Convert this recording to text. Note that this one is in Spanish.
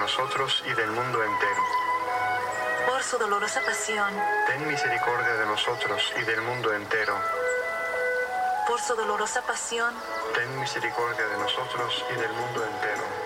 nosotros y del mundo entero. Por su dolorosa pasión, ten misericordia de nosotros y del mundo entero. por su dolorosa pasión, ten misericordia de nosotros y del mundo entero.